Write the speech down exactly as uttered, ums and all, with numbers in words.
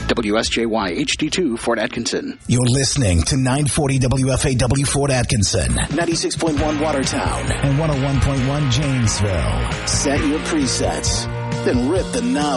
W S J Y H D two Fort Atkinson. You're listening to nine forty W F A W Fort Atkinson, ninety-six point one Watertown, and one oh one point one Janesville. Set your presets, then rip the knob